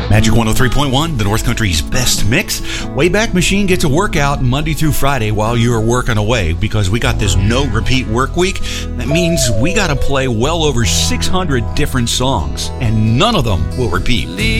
Magic 103.1, the North Country's best mix. Wayback Machine gets a workout Monday through Friday while you're working away because we got this no repeat work week. That means we got to play well over 600 different songs, and none of them will repeat.